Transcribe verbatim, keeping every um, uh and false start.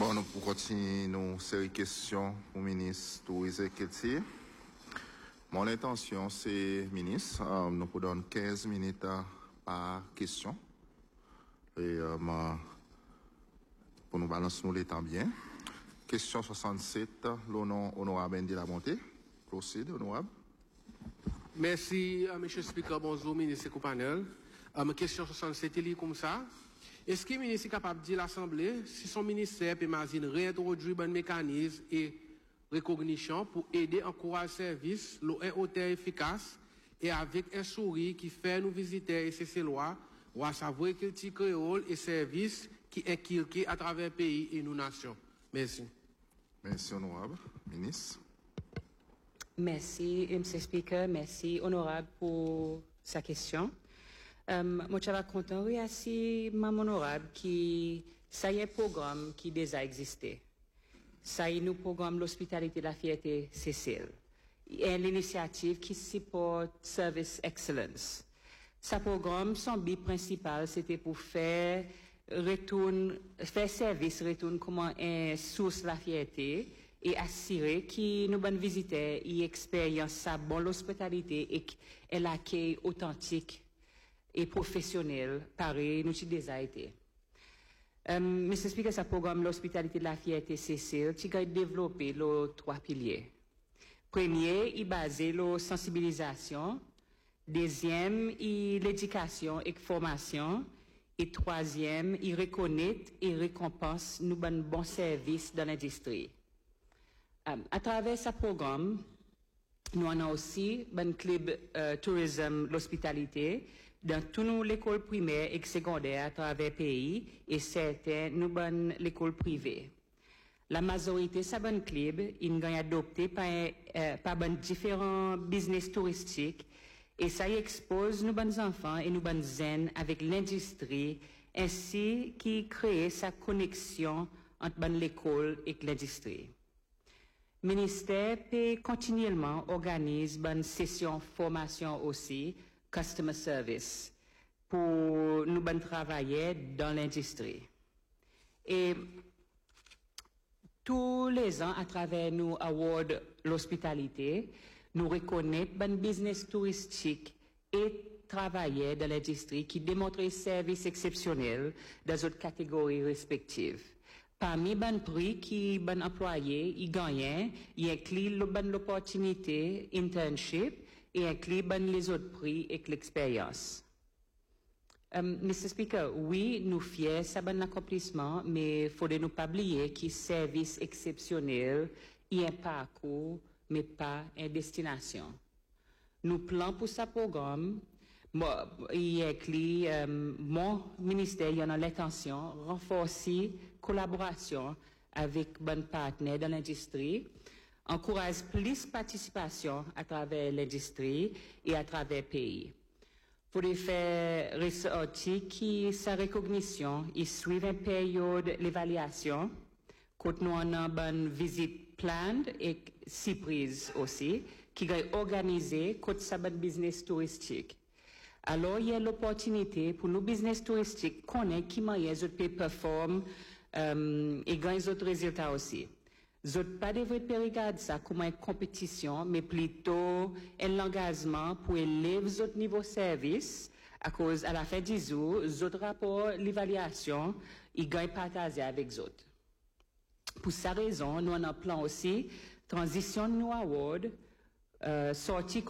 Bon, nous pourrons continuer nos séries de questions au ministre Tourisme et Culture. Mon intention, c'est, ministre, euh, nous pouvons donner quinze minutes par question. Et euh, ma, pour nous balancer nous les temps bien. Question soixante-sept, l'honneur honorable Andy Lamonté. Procède, honorable. Merci, euh, M. le Speaker. Bonjour, ministre et compagnon. Euh, ma question soixante-sept, il est comme ça. Est-ce que le ministre est capable de dire à l'Assemblée si son ministère peut réintroduire un mécanisme et recognition pour aider à encourager le service, un hôtel efficace et avec un sourire qui fait nous visiter et ces lois, ou à savoir culture créole et services qui inculquent à travers le pays et nos nations. Merci. Merci, honorable. Ministre. Merci, M. le Speaker. Merci, honorable, pour sa question. Um, moi, je suis content, oui, aussi, mon honorable, qui, ça y est, un programme qui déjà existé. Ça y est, nous programme l'hospitalité de la fierté Cécile. Et l'initiative qui supporte Service Excellence. Ce programme, son but principal, c'était pour faire retourne, faire service, retourne comment un source de la fierté et assurer que nous bonnes visiteurs y expérience sa bonne hospitalité et qu'elle accueille authentique et professionnel, pareil, nous avons déjà été. Um, M. Speaker, ce programme l'hospitalité de la fierté Cécile, qui a développé les trois piliers. Premier, il est basé sur la sensibilisation. Deuxième, il l'éducation et formation. Et troisième, il reconnaît et récompense nous bon bons services dans l'industrie. Um, à travers ce programme, nous avons aussi un club euh, tourisme l'hospitalité dans toutes nos écoles primaires et secondaires à travers le pays et certaines nous avons l'école privée. La majorité de ce club est adopté par, euh, par différents business touristiques et ça y expose nos bons enfants et nos bonnes zen avec l'industrie ainsi qui crée sa connexion entre l'école et l'industrie. Le ministère peut continuellement organiser une session formation aussi, customer service, pour nous ben travailler dans l'industrie. Et tous les ans, à travers nos awards l'hospitalité, nous reconnaissons un business touristique et travailleurs dans l'industrie qui démontrent services exceptionnels dans d'autres catégories respectives. Parmi les prix qui les employés y gagnent, il inclut l'opportunité internship et inclut les autres prix et l'expérience. Um, Mister Speaker, oui, nous fiers de ce bon accomplissement, mais il faut ne pas oublier que service exceptionnel y a un parcours, mais pas une destination. Nous plans pour ce programme. Moi, il y a écrit, euh, mon ministère il y en a l'intention de renforcer la collaboration avec bon partenaires dans l'industrie, encourage plus de participation à travers l'industrie et à travers le pays. Pour faire ressortir qui sa recognition, il suit une période d'évaluation, quand nous avons une bonne visite planned et surprise aussi, qui est organisée quand ça un business touristique. Alors, il y a l'opportunité pour nos business touristiques connaître qui moyens ils peuvent performer euh, et gagner d'autres résultats aussi. Ils pas devraient regarder ça comme une compétition, mais plutôt un engagement pour élever notre niveau de service à cause, à la fin du jour, autres rapports, l'évaluation, ils gagnent partager avec les autres. Pour cette raison, nous avons un plan aussi, transition nous award, euh, sortie